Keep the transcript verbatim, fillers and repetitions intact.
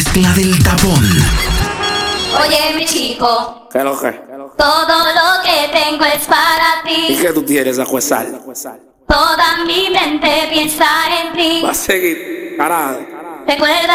mezcla del tapón. Oye, mi chico, ¿Qué es lo que? todo lo que tengo es para ¿Y ti. qué tú tienes a juezar? Toda mi mente piensa en ti. Va a seguir. Carajo. Recuerda